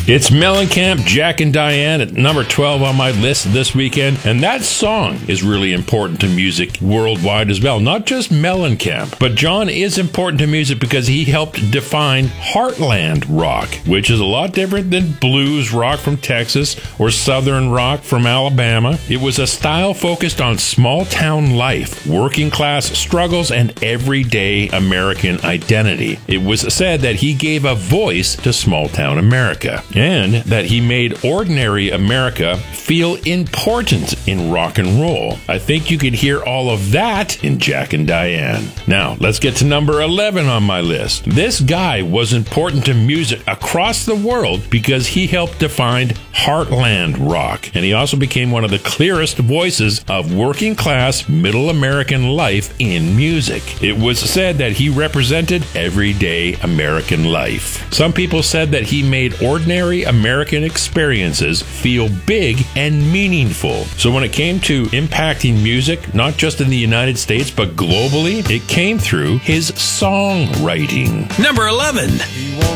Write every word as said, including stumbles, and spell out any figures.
It's Mellencamp, Jack and Diane at number twelve on my list this weekend, and that song is really important to music worldwide as well. Not just Mellencamp, but John is important to music because he helped define heartland rock, which is a lot different than blues rock from Texas or southern rock from Alabama. It was a style focused on small town life, working class struggles, and everyday American identity. It was said that he gave a voice to small town America, and that he made ordinary America feel important in rock and roll. I think you could hear all of that in Jack and Diane. Now, let's get to number eleven on my list. This guy was important to music across the world because he helped define heartland rock, and he also became one of the clearest voices of working class middle American life in music. It was said that he represented everyday American life. Some people said that he made ordinary American experiences feel big and meaningful. So when it came to impacting music, not just in the United States, but globally, it came through his songwriting. Number eleven. He won't